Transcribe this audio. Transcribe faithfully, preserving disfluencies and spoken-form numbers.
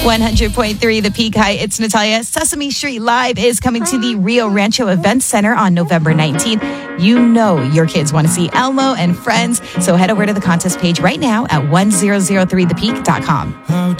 one hundred point three The Peak. Hi, it's Natalia. Sesame Street Live is coming to the Rio Rancho Event Center on November nineteenth. You know your kids want to see Elmo and friends, so head over to the contest page right now at one thousand three the peak dot com.